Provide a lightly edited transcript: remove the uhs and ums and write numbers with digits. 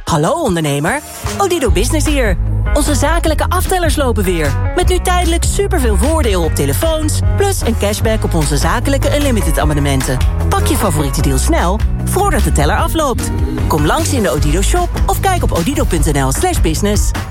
Hallo ondernemer, Odido Business hier. Onze zakelijke aftellers lopen weer. Met nu tijdelijk superveel voordeel op telefoons... plus een cashback op onze zakelijke unlimited abonnementen. Pak je favoriete deal snel, voordat de teller afloopt. Kom langs in de Odido shop of kijk op odido.nl/business.